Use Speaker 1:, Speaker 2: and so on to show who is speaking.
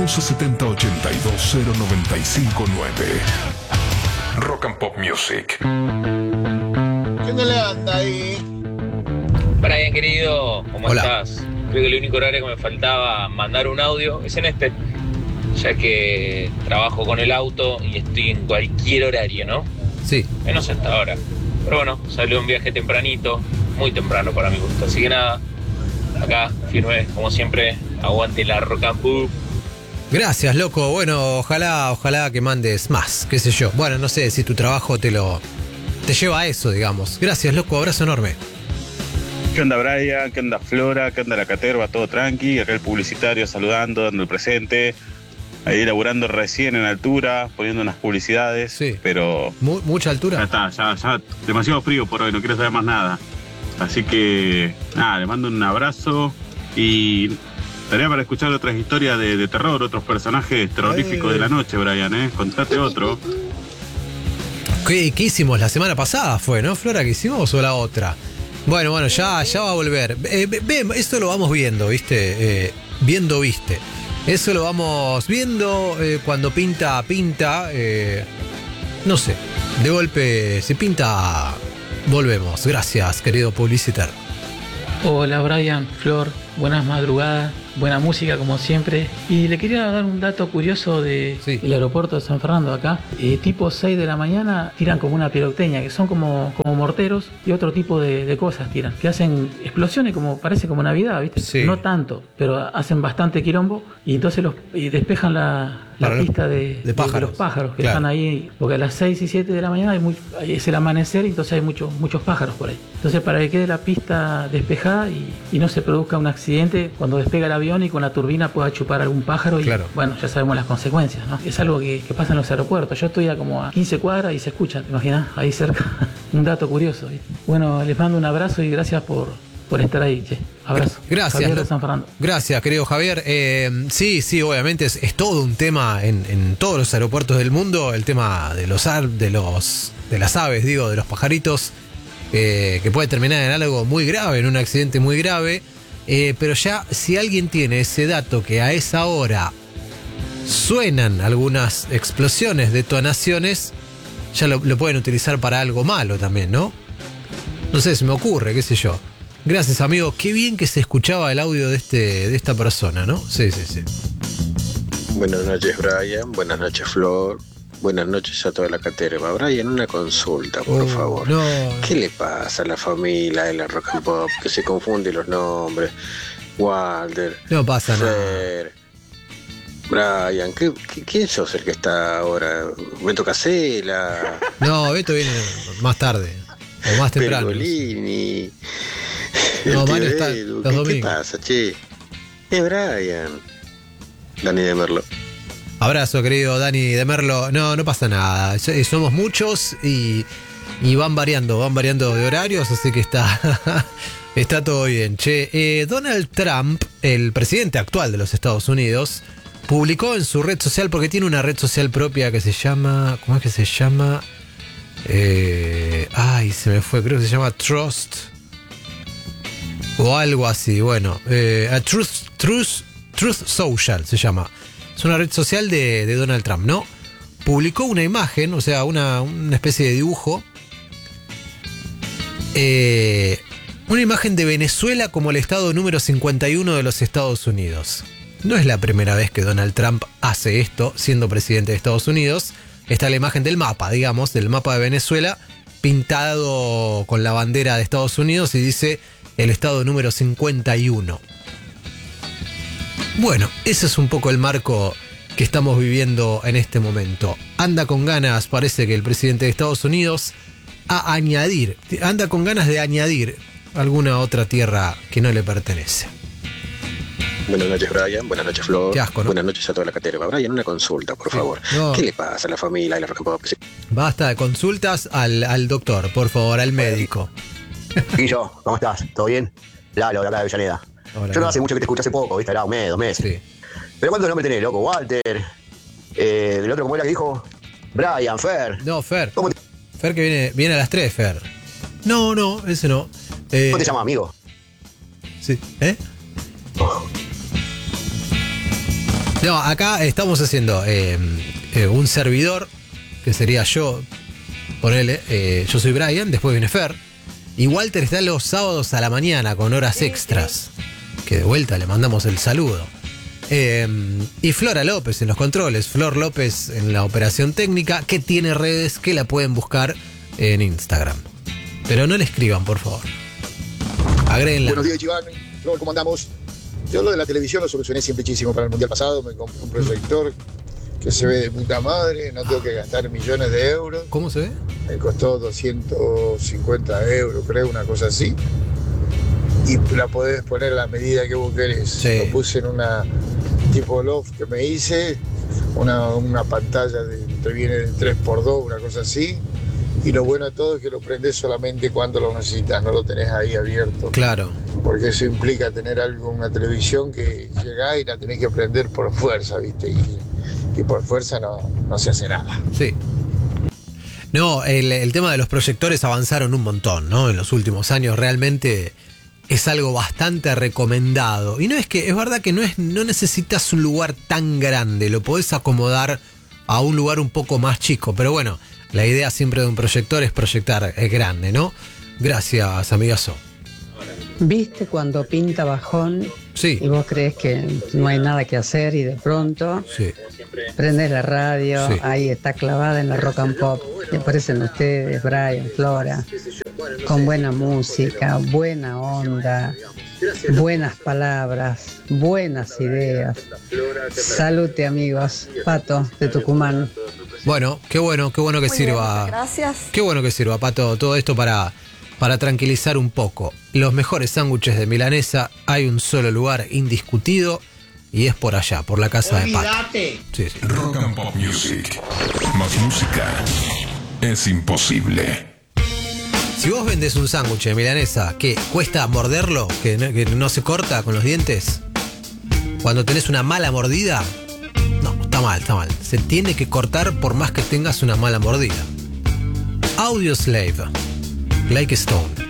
Speaker 1: 1170-8209. Rock and Pop Music.
Speaker 2: ¿Qué no le anda ahí?
Speaker 3: Brian, querido, ¿cómo
Speaker 4: Hola.
Speaker 3: estás? Creo que el único horario que me faltaba mandar un audio es en este, ya que trabajo con el auto y estoy en cualquier horario, ¿no?
Speaker 4: Sí.
Speaker 3: Menos hasta ahora. Pero bueno, salió un viaje tempranito, muy temprano para mi gusto. Así que nada, acá, firme, como siempre, aguante la Rock and Pop.
Speaker 4: Gracias, loco. Bueno, ojalá que mandes más, qué sé yo. Bueno, no sé si tu trabajo te lleva a eso, digamos. Gracias, loco. Abrazo enorme.
Speaker 5: ¿Qué onda, Brian? ¿Qué onda, Flora? ¿Qué onda, la caterva? Todo tranqui. Acá el publicitario saludando, dando el presente. Ahí laburando recién en altura, poniendo unas publicidades.
Speaker 4: Sí.
Speaker 5: Pero
Speaker 4: Mucha
Speaker 5: ya
Speaker 4: altura.
Speaker 5: está, ya demasiado frío por hoy, no quiero saber más nada. Así que, nada, le mando un abrazo y estaría para escuchar otras historias de terror, otros personajes terroríficos de la noche, Brian, Contate otro.
Speaker 4: ¿Qué hicimos la semana pasada? Fue, ¿no, Flora? ¿Qué hicimos o la otra? Bueno, ya va a volver. Esto lo vamos viendo, ¿viste? Viste. Eso lo vamos viendo cuando pinta. No sé, de golpe se pinta. Volvemos. Gracias, querido publicitario.
Speaker 6: Hola Brian, Flor, buenas madrugadas, buena música como siempre. Y le quería dar un dato curioso del aeropuerto de San Fernando acá. Tipo 6 de la mañana tiran como una pirotecnia, que son como morteros y otro tipo de cosas tiran. Que hacen explosiones parece como Navidad, ¿viste?
Speaker 4: Sí.
Speaker 6: No tanto, pero hacen bastante quilombo y entonces despejan la pista de
Speaker 4: pájaros.
Speaker 6: los pájaros que
Speaker 4: Claro.
Speaker 6: están ahí. Porque a las 6 y 7 de la mañana es el amanecer y entonces hay muchos pájaros por ahí. Entonces para que quede la pista despejada y no se produzca un accidente cuando despega el avión y con la turbina pueda chupar algún pájaro y
Speaker 4: Claro.
Speaker 6: bueno, ya sabemos las consecuencias, ¿no? Es algo que pasa en los aeropuertos. Yo estoy como a 15 cuadras y se escucha, ¿te imaginas? Ahí cerca. Un dato curioso. ¿Viste? Bueno, les mando un abrazo y gracias por estar ahí, che. Abrazo.
Speaker 4: Gracias.
Speaker 6: Javier de San Fernando.
Speaker 4: Gracias, querido Javier. Sí, obviamente es todo un tema en todos los aeropuertos del mundo, el tema de las aves, de los pajaritos, que puede terminar en algo muy grave, en un accidente muy grave. Pero ya, si alguien tiene ese dato que a esa hora suenan algunas explosiones, detonaciones, ya lo pueden utilizar para algo malo también, ¿no? No sé, se me ocurre, qué sé yo. Gracias, amigo. Qué bien que se escuchaba el audio de esta persona, ¿no? Sí.
Speaker 7: Buenas noches, Brian. Buenas noches, Flor. Buenas noches a toda la caterva. Brian, una consulta, por favor.
Speaker 4: No.
Speaker 7: ¿Qué le pasa a la familia de la Rock and Pop? Que se confunden los nombres. Walter.
Speaker 4: No pasa
Speaker 7: Fer, Brian, ¿quién sos el que está ahora? Beto Casella.
Speaker 4: No, Beto viene más tarde. O más temprano.
Speaker 7: Pergolini.
Speaker 4: No,
Speaker 7: el tío
Speaker 4: Manu está
Speaker 7: Edu.
Speaker 4: los
Speaker 7: ¿Qué
Speaker 4: domingos.
Speaker 7: pasa, che? Es Brian. Dani de Merlo.
Speaker 4: Abrazo, querido Dani de Merlo. No pasa nada. Somos muchos y van variando de horarios, así que está todo bien. Che, Donald Trump, el presidente actual de los Estados Unidos, publicó en su red social, porque tiene una red social propia que se llama... ¿Cómo es que se llama? Se me fue, creo que se llama Trust o algo así. Bueno, Truth Social se llama. Es una red social de Donald Trump, ¿no? Publicó una imagen, o sea, una especie de dibujo. Una imagen de Venezuela como el estado número 51 de los Estados Unidos. No es la primera vez que Donald Trump hace esto siendo presidente de Estados Unidos. Está la imagen del mapa, digamos, del mapa de Venezuela, pintado con la bandera de Estados Unidos y dice el estado número 51. Bueno, ese es un poco el marco que estamos viviendo en este momento. Anda con ganas, parece que el presidente de Estados Unidos, anda con ganas de añadir alguna otra tierra que no le pertenece.
Speaker 7: Buenas noches, Brian. Buenas noches, Flor.
Speaker 4: Qué asco, ¿no?
Speaker 7: Buenas noches a toda la caterva. Brian, una consulta, por favor.
Speaker 4: No.
Speaker 7: ¿Qué le pasa a la familia de la Rock and Pop?
Speaker 4: Basta de consultas al doctor, por favor, al médico.
Speaker 8: Guillo, ¿cómo estás? ¿Todo bien? Lalo, de acá de Avellaneda.
Speaker 4: Hola,
Speaker 8: Yo no hace mucho que te escuché, hace poco, ¿viste? Era un mes, 2 meses.
Speaker 4: Sí.
Speaker 8: ¿Pero cuántos nombres tenés, loco? Walter. El otro, ¿cómo era que dijo? Brian, Fer.
Speaker 4: No, Fer.
Speaker 8: ¿Cómo
Speaker 4: Fer que viene a las 3, Fer. No, ese no.
Speaker 8: te llamas, amigo?
Speaker 4: Sí. ¿Eh?
Speaker 8: Oh.
Speaker 4: No, acá estamos haciendo un servidor, que sería yo, ponele, yo soy Brian, después viene Fer, y Walter está los sábados a la mañana con horas extras, que de vuelta le mandamos el saludo. Y Flora López en los controles, Flor López en la operación técnica, que tiene redes que la pueden buscar en Instagram. Pero no le escriban, por favor. Agréguenla.
Speaker 2: Buenos días, Iván. Flor, ¿cómo andamos? Yo lo de la televisión lo solucioné simplecísimo para el Mundial pasado. Me compré un proyector que se ve de puta madre. No tengo que gastar millones de euros.
Speaker 4: ¿Cómo se ve?
Speaker 2: Me costó 250 euros, creo, una cosa así. Y la podés poner a la medida que vos querés.
Speaker 4: Sí.
Speaker 2: Lo puse en una tipo loft que me hice. Una pantalla que viene de 3x2, una cosa así. Y lo bueno de todo es que lo prendés solamente cuando lo necesitas, no lo tenés ahí abierto.
Speaker 4: Claro.
Speaker 2: Porque eso implica tener una televisión que llegás y la tenés que prender por fuerza, ¿viste? Y por fuerza no se hace nada.
Speaker 4: Sí. No, el tema de los proyectores avanzaron un montón, ¿no? En los últimos años realmente es algo bastante recomendado. Y no es que, es verdad que no necesitas un lugar tan grande, lo podés acomodar a un lugar un poco más chico, pero bueno, la idea siempre de un proyector es proyectar grande, ¿no? Gracias, amigazo.
Speaker 9: ¿Viste cuando pinta bajón?
Speaker 4: Sí.
Speaker 9: Y vos crees que no hay nada que hacer y de pronto prendés la radio,
Speaker 4: Sí.
Speaker 9: ahí está clavada en la Rock and Pop. Y aparecen ustedes, Brian, Flora, con buena música, buena onda, buenas palabras, buenas ideas. Salute, amigos. Pato, de Tucumán.
Speaker 4: Bueno que
Speaker 10: Muy
Speaker 4: sirva.
Speaker 10: bien, gracias.
Speaker 4: Qué bueno que sirva, Pato, todo esto para tranquilizar un poco. Los mejores sándwiches de milanesa, hay un solo lugar indiscutido y es por allá, por la casa de Pato. Sí.
Speaker 1: Rock and Pop Music. Más música es imposible.
Speaker 4: Si vos vendes un sándwich de milanesa que cuesta morderlo, que no se corta con los dientes, cuando tenés una mala mordida, no, está mal. Se tiene que cortar por más que tengas una mala mordida. Audioslave, Like Stone.